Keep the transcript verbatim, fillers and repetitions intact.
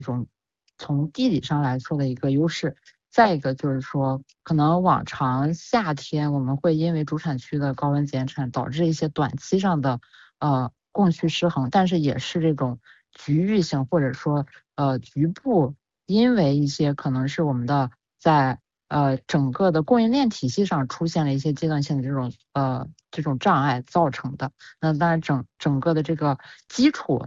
种从地理上来说的一个优势。再一个就是说，可能往常夏天我们会因为主产区的高温减产，导致一些短期上的呃供需失衡，但是也是这种局域性或者说呃局部，因为一些可能是我们的在呃整个的供应链体系上出现了一些阶段性的这种呃这种障碍造成的。那当然整整个的这个基础